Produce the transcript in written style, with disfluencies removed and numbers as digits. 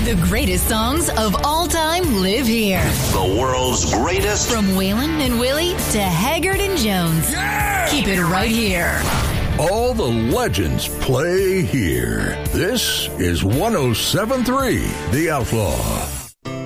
The greatest songs of all time live here. The world's greatest. From Waylon and Willie to Haggard and Jones. Yeah! Keep it right here. All the legends play here. This is 107.3 The Outlaw.